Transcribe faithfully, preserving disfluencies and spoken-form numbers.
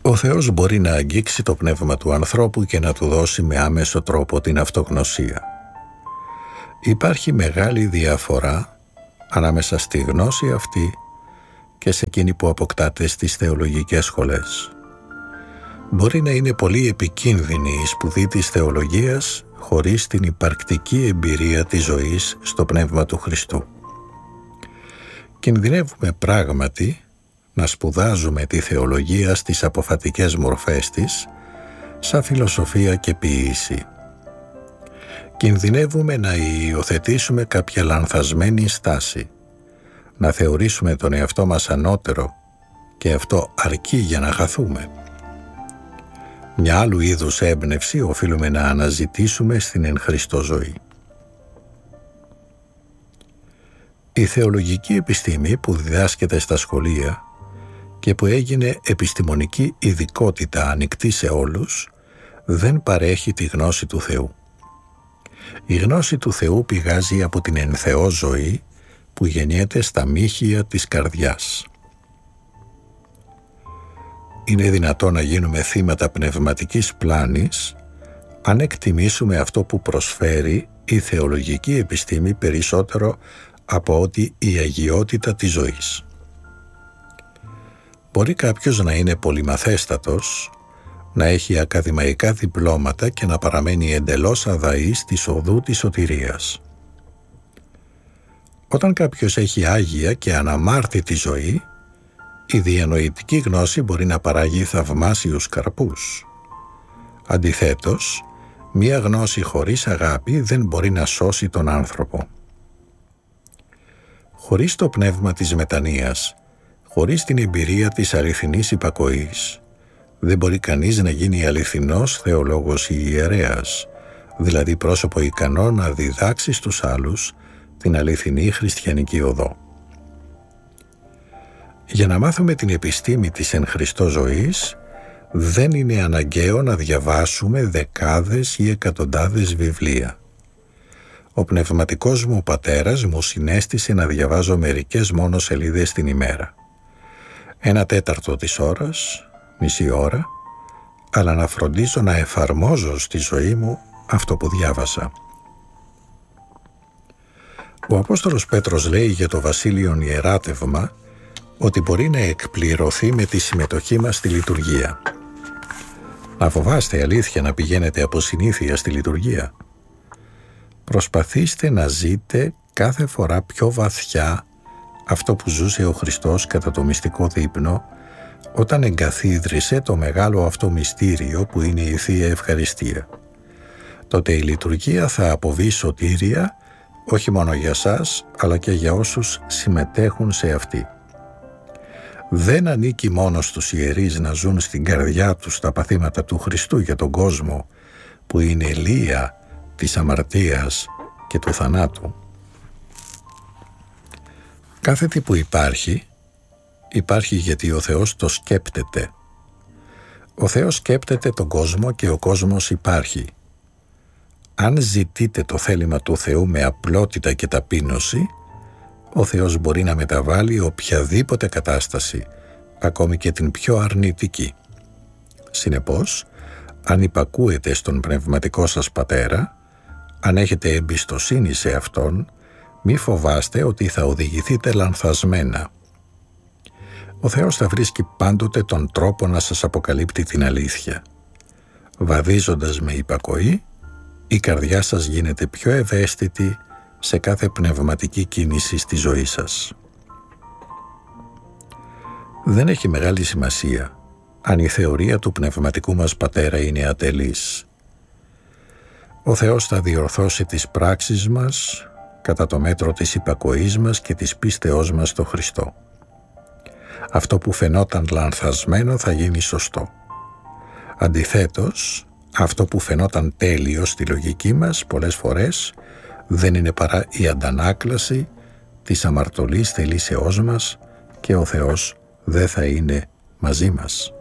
Ο Θεός μπορεί να αγγίξει το πνεύμα του ανθρώπου και να του δώσει με άμεσο τρόπο την αυτογνωσία. Υπάρχει μεγάλη διαφορά ανάμεσα στη γνώση αυτή και σε εκείνη που αποκτάται στις θεολογικές σχολές. Μπορεί να είναι πολύ επικίνδυνη η σπουδή της θεολογίας χωρίς την υπαρκτική εμπειρία της ζωής στο πνεύμα του Χριστού. Κινδυνεύουμε πράγματι να σπουδάζουμε τη θεολογία στις αποφατικές μορφές της, σαν φιλοσοφία και ποίηση. Κινδυνεύουμε να υιοθετήσουμε κάποια λανθασμένη στάση, να θεωρήσουμε τον εαυτό μας ανώτερο και αυτό αρκεί για να χαθούμε. Μια άλλου είδους έμπνευση οφείλουμε να αναζητήσουμε στην εν Χριστώ ζωή. Η θεολογική επιστήμη που διδάσκεται στα σχολεία και που έγινε επιστημονική ειδικότητα ανοιχτή σε όλους, δεν παρέχει τη γνώση του Θεού. Η γνώση του Θεού πηγάζει από την εν Θεώ ζωή που γεννιέται στα μύχια της καρδιάς. Είναι δυνατό να γίνουμε θύματα πνευματικής πλάνης αν εκτιμήσουμε αυτό που προσφέρει η θεολογική επιστήμη περισσότερο από ότι η αγιότητα της ζωής. Μπορεί κάποιος να είναι πολυμαθέστατος, να έχει ακαδημαϊκά διπλώματα και να παραμένει εντελώς αδαής της οδού της σωτηρίας. Όταν κάποιος έχει άγια και αναμάρτητη ζωή, η διανοητική γνώση μπορεί να παράγει θαυμάσιους καρπούς. Αντιθέτως, μία γνώση χωρίς αγάπη δεν μπορεί να σώσει τον άνθρωπο. Χωρίς το πνεύμα της μετανοίας, χωρίς την εμπειρία της αληθινής υπακοής, δεν μπορεί κανείς να γίνει αληθινός θεολόγος ή ιερέας, δηλαδή πρόσωπο ικανό να διδάξει στους άλλους την αληθινή χριστιανική οδό. Για να μάθουμε την επιστήμη της εν Χριστώ ζωής, δεν είναι αναγκαίο να διαβάσουμε δεκάδες ή εκατοντάδες βιβλία. Ο πνευματικός μου πατέρας μου συνέστησε να διαβάζω μερικές μόνο σελίδες την ημέρα. Ένα τέταρτο της ώρας, μισή ώρα, αλλά να φροντίζω να εφαρμόζω στη ζωή μου αυτό που διάβασα. Ο Απόστολος Πέτρος λέει για το βασίλειον ιεράτευμα ότι μπορεί να εκπληρωθεί με τη συμμετοχή μας στη λειτουργία. Να φοβάστε αλήθεια να πηγαίνετε από συνήθεια στη λειτουργία. Προσπαθήστε να ζείτε κάθε φορά πιο βαθιά αυτό που ζούσε ο Χριστός κατά το μυστικό δείπνο όταν εγκαθίδρυσε το μεγάλο αυτό μυστήριο που είναι η Θεία Ευχαριστία. Τότε η λειτουργία θα αποβεί σωτήρια όχι μόνο για σας αλλά και για όσους συμμετέχουν σε αυτή. Δεν ανήκει μόνο στους ιερείς να ζουν στην καρδιά τους τα παθήματα του Χριστού για τον κόσμο που είναι ελεία της αμαρτίας και του θανάτου. Κάθε τι που υπάρχει, υπάρχει γιατί ο Θεός το σκέπτεται. Ο Θεός σκέπτεται τον κόσμο και ο κόσμος υπάρχει. Αν ζητείτε το θέλημα του Θεού με απλότητα και ταπείνωση, ο Θεός μπορεί να μεταβάλει οποιαδήποτε κατάσταση, ακόμη και την πιο αρνητική. Συνεπώς, αν υπακούετε στον πνευματικό σας πατέρα, αν έχετε εμπιστοσύνη σε Αυτόν, μη φοβάστε ότι θα οδηγηθείτε λανθασμένα. Ο Θεός θα βρίσκει πάντοτε τον τρόπο να σας αποκαλύπτει την αλήθεια. Βαδίζοντας με υπακοή, η καρδιά σας γίνεται πιο ευαίσθητη σε κάθε πνευματική κίνηση στη ζωή σας. Δεν έχει μεγάλη σημασία αν η θεωρία του πνευματικού μας πατέρα είναι ατελής. Ο Θεός θα διορθώσει τις πράξεις μας κατά το μέτρο της υπακοής μας και της πίστεώς μας στο Χριστό. Αυτό που φαινόταν λανθασμένο θα γίνει σωστό. Αντιθέτως, αυτό που φαινόταν τέλειο στη λογική μας πολλές φορές δεν είναι παρά η αντανάκλαση της αμαρτωλής θελήσεώς μας και ο Θεός δεν θα είναι μαζί μας.